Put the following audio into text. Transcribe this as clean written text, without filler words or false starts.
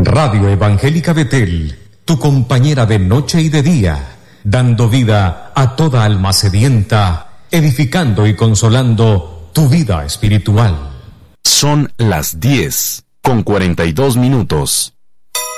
Radio Evangélica Betel, tu compañera de noche y de día, dando vida a toda alma sedienta, edificando y consolando tu vida espiritual. Son las 10:42.